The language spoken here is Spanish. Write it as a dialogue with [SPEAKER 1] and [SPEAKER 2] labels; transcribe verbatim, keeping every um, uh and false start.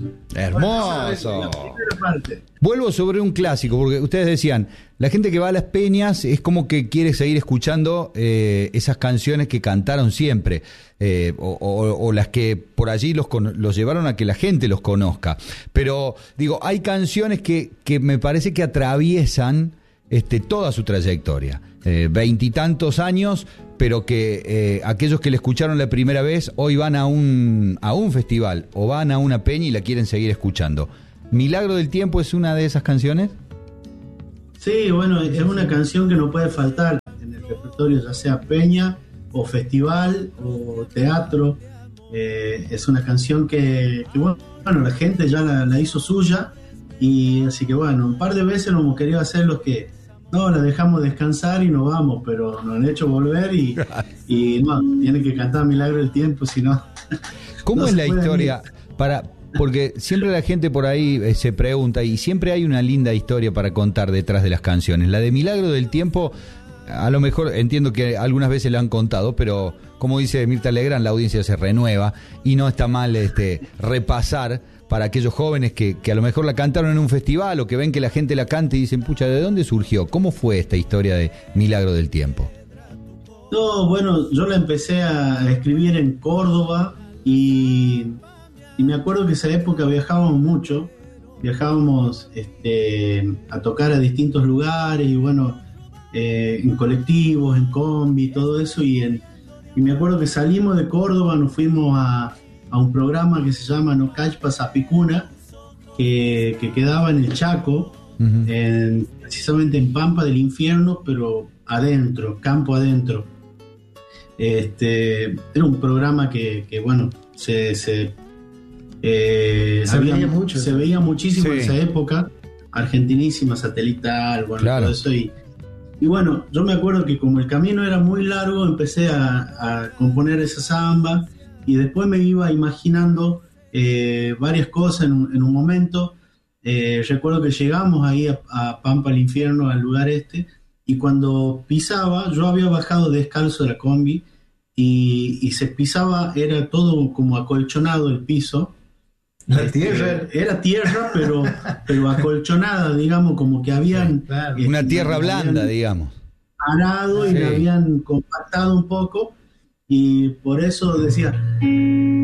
[SPEAKER 1] hermoso.
[SPEAKER 2] Hermoso.
[SPEAKER 1] La primera parte.
[SPEAKER 2] Vuelvo sobre un clásico, porque ustedes decían, la gente que va a las peñas es como que quiere seguir escuchando eh, esas canciones que cantaron siempre, eh, o, o, o las que por allí los, con, los llevaron a que la gente los conozca. Pero, digo, hay canciones que, que me parece que atraviesan este, toda su trayectoria. Veintitantos eh, años, pero que eh, aquellos que la escucharon la primera vez hoy van a un, a un festival o van a una peña y la quieren seguir escuchando. ¿Milagro del Tiempo es una de esas canciones?
[SPEAKER 1] Sí, bueno, es una canción que no puede faltar en el repertorio, ya sea peña o festival o teatro. Eh, es una canción que, que, bueno, la gente ya la, la hizo suya, y así que bueno, un par de veces nos hemos querido hacer los que no, la dejamos descansar y nos vamos, pero nos han hecho volver y, y no, tiene que cantar Milagro del Tiempo, si no.
[SPEAKER 2] ¿Cómo
[SPEAKER 1] no
[SPEAKER 2] es la historia?
[SPEAKER 1] Ir.
[SPEAKER 2] Para, porque siempre la gente por ahí eh, se pregunta, y siempre hay una linda historia para contar detrás de las canciones. La de Milagro del Tiempo, a lo mejor entiendo que algunas veces la han contado, pero como dice Mirta Legrand, la audiencia se renueva y no está mal este repasar para aquellos jóvenes que, que a lo mejor la cantaron en un festival o que ven que la gente la canta y dicen, pucha, ¿de dónde surgió? ¿Cómo fue esta historia de Milagro del Tiempo?
[SPEAKER 1] No, bueno, yo la empecé a escribir en Córdoba y, y me acuerdo que esa época viajábamos mucho, viajábamos este, a tocar a distintos lugares y bueno, eh, en colectivos, en combi, todo eso, y, en, y me acuerdo que salimos de Córdoba, nos fuimos a a un programa que se llama No Cachpa Zapicuna, que, que quedaba en el Chaco, uh-huh. en, precisamente en Pampa del Infierno, pero adentro, campo adentro. Este, era un programa que, que bueno, se, se, eh,
[SPEAKER 3] se,
[SPEAKER 1] había,
[SPEAKER 3] veía, mucho,
[SPEAKER 1] se veía muchísimo
[SPEAKER 2] sí.
[SPEAKER 1] en esa época, Argentinísima, Satelital, bueno,
[SPEAKER 2] claro.
[SPEAKER 1] todo eso. Y, y bueno, yo me acuerdo que como el camino era muy largo, empecé a, a componer esa samba. Y después me iba imaginando eh, varias cosas en un, en un momento. Eh, recuerdo que llegamos ahí a, a Pampa al Infierno, al lugar este, y cuando pisaba, yo había bajado descalzo de la combi y, y se pisaba, era todo como acolchonado el piso.
[SPEAKER 3] La
[SPEAKER 1] este,
[SPEAKER 3] tierra.
[SPEAKER 1] Era tierra, pero, pero acolchonada, digamos, como que habían...
[SPEAKER 3] Sí, claro.
[SPEAKER 1] este,
[SPEAKER 2] una tierra blanda,
[SPEAKER 1] habían
[SPEAKER 2] digamos.
[SPEAKER 1] Arado y
[SPEAKER 2] sí.
[SPEAKER 1] la habían compactado un poco. Y por eso decía,